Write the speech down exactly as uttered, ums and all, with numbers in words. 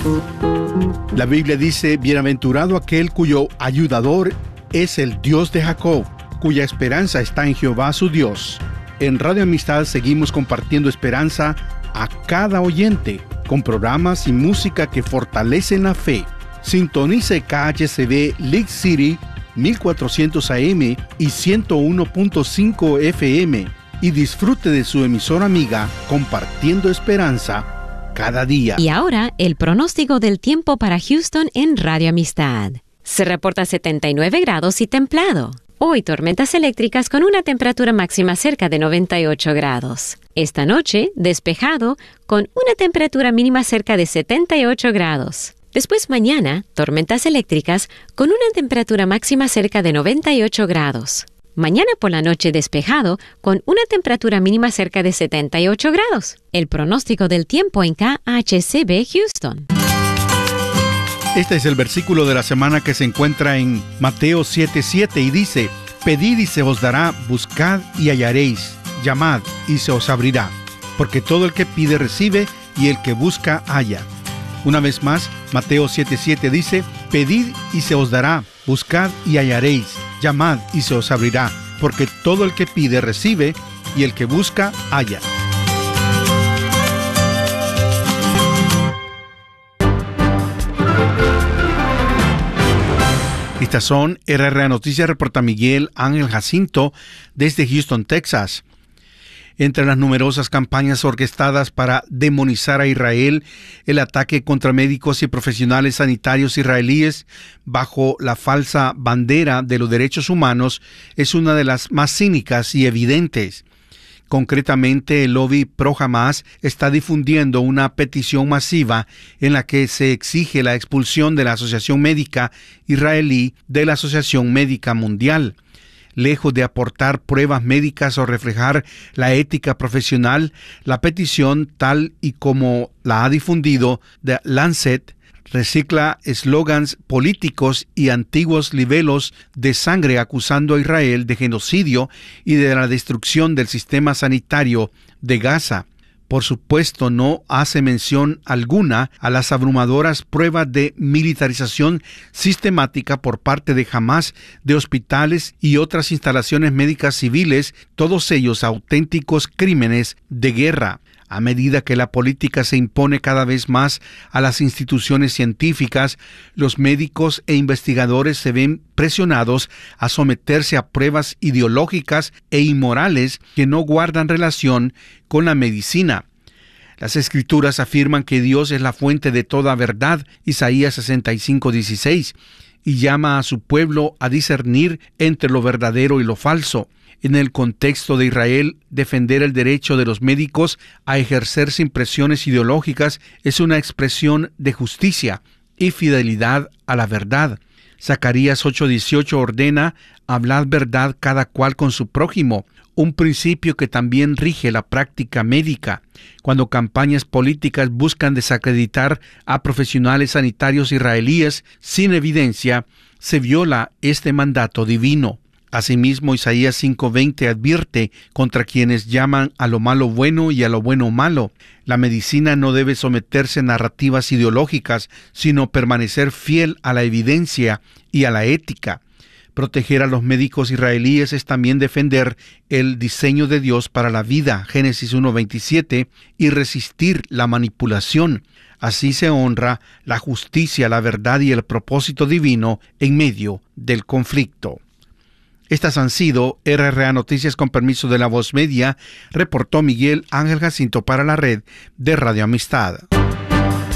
La Biblia dice: bienaventurado aquel cuyo ayudador es el Dios de Jacob, cuya esperanza está en Jehová su Dios. En Radio Amistad seguimos compartiendo esperanza a cada oyente, con programas y música que fortalecen la fe. Sintonice K H C B League City mil cuatrocientos A M y ciento uno punto cinco F M y disfrute de su emisora amiga Compartiendo Esperanza cada día. Y ahora, el pronóstico del tiempo para Houston en Radio Amistad. Se reporta setenta y nueve grados y templado. Hoy tormentas eléctricas con una temperatura máxima cerca de noventa y ocho grados. Esta noche, despejado, con una temperatura mínima cerca de setenta y ocho grados. Después mañana, tormentas eléctricas con una temperatura máxima cerca de noventa y ocho grados. Mañana por la noche despejado con una temperatura mínima cerca de setenta y ocho grados. El pronóstico del tiempo en K H C B Houston. Este es el versículo de la semana que se encuentra en Mateo siete siete y dice: pedid y se os dará, buscad y hallaréis, llamad y se os abrirá. Porque todo el que pide recibe y el que busca halla. Una vez más, Mateo siete siete dice: pedid y se os dará, buscad y hallaréis, llamad y se os abrirá, porque todo el que pide recibe y el que busca halla. Estas son R R A Noticias, reporta Miguel Ángel Jacinto desde Houston, Texas. Entre las numerosas campañas orquestadas para demonizar a Israel, el ataque contra médicos y profesionales sanitarios israelíes bajo la falsa bandera de los derechos humanos es una de las más cínicas y evidentes. Concretamente, el lobby pro-Hamas está difundiendo una petición masiva en la que se exige la expulsión de la Asociación Médica Israelí de la Asociación Médica Mundial. Lejos de aportar pruebas médicas o reflejar la ética profesional, la petición, tal y como la ha difundido The Lancet, recicla eslogans políticos y antiguos libelos de sangre acusando a Israel de genocidio y de la destrucción del sistema sanitario de Gaza. Por supuesto, no hace mención alguna a las abrumadoras pruebas de militarización sistemática por parte de Hamas de hospitales y otras instalaciones médicas civiles, todos ellos auténticos crímenes de guerra. A medida que la política se impone cada vez más a las instituciones científicas, los médicos e investigadores se ven presionados a someterse a pruebas ideológicas e inmorales que no guardan relación con la medicina. Las Escrituras afirman que Dios es la fuente de toda verdad, Isaías sesenta y cinco dieciséis, y llama a su pueblo a discernir entre lo verdadero y lo falso. En el contexto de Israel, defender el derecho de los médicos a ejercer sin presiones ideológicas es una expresión de justicia y fidelidad a la verdad. Zacarías ocho dieciocho ordena: hablad verdad cada cual con su prójimo, un principio que también rige la práctica médica. Cuando campañas políticas buscan desacreditar a profesionales sanitarios israelíes sin evidencia, se viola este mandato divino. Asimismo, Isaías cinco veinte advierte contra quienes llaman a lo malo bueno y a lo bueno malo. La medicina no debe someterse a narrativas ideológicas, sino permanecer fiel a la evidencia y a la ética. Proteger a los médicos israelíes es también defender el diseño de Dios para la vida, Génesis uno veintisiete, y resistir la manipulación. Así se honra la justicia, la verdad y el propósito divino en medio del conflicto. Estas han sido R R A Noticias con permiso de La Voz Media, reportó Miguel Ángel Jacinto para la red de Radio Amistad.